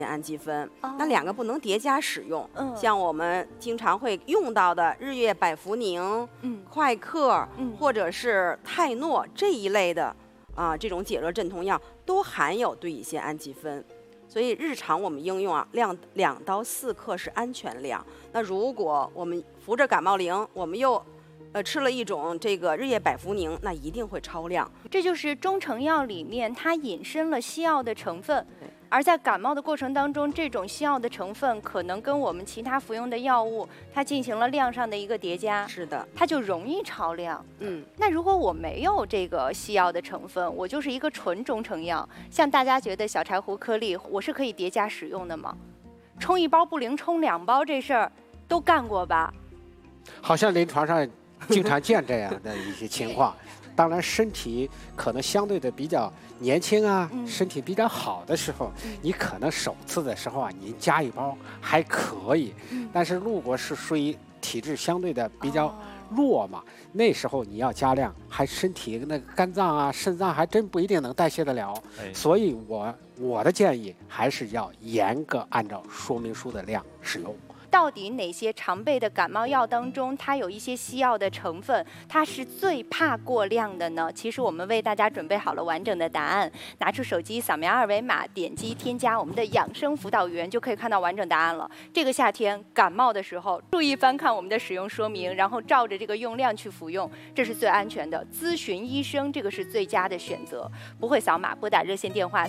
氨基酚，那2个不能叠加使用。像我们经常会用到的日月百服宁、快克，或者是泰诺这一类的这种解热镇痛药，都含有对乙酰氨基酚。所以日常我们应用量2到4克是安全量。那如果我们服着感冒灵，我们又吃了一种这个日月百服宁，那一定会超量。 这就是中成药里面它引申了西药的成分，而在感冒的过程当中，这种西药的成分可能跟我们其他服用的药物它进行了量上的一个叠加， 是的， 它就容易超量。那如果我没有这个西药的成分，我就是一个纯中成药，像大家觉得小柴胡颗粒，我是可以叠加使用的吗？冲1包不灵，冲2包这事儿都干过吧？ 好像临床上经常见这样的一些情况。当然，身体可能相对的比较年轻啊，身体比较好的时候，你可能首次的时候你加1包还可以。但是如果是属于体质相对的比较弱嘛，那时候你要加量，还身体那个肝脏啊、肾脏还真不一定能代谢得了。所以我的建议还是要严格按照说明书的量使用。 到底哪些常备的感冒药当中，它有一些西药的成分，它是最怕过量的呢？其实我们为大家准备好了完整的答案，拿出手机扫描2维码，点击添加我们的养生辅导员，就可以看到完整答案了。这个夏天感冒的时候，注意翻看我们的使用说明，然后照着这个用量去服用，这是最安全的。咨询医生，这个是最佳的选择。不会扫码，拨打热线电话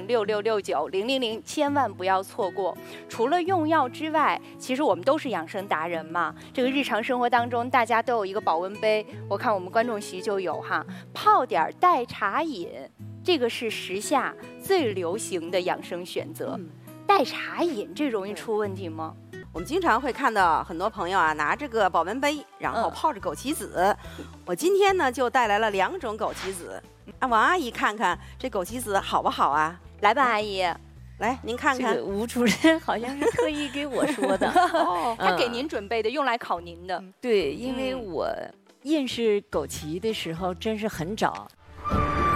400669000，千万不要错过。除了用药之外，其实我们都是养生达人嘛，这个日常生活当中大家都有一个保温杯，我看我们观众席就有哈，泡点代茶饮，这个是时下最流行的养生选择。代茶饮这容易出问题吗？ 我们经常会看到很多朋友拿这个保温杯，然后泡着枸杞子。我今天呢就带来了2种枸杞子，王阿姨看看这枸杞子好不好啊？ 来吧，阿姨。 来，您看看， 这个吴主任好像是特意给我说的， 他给您准备的，用来考您的。 对，因为我认识枸杞的时候真是很早，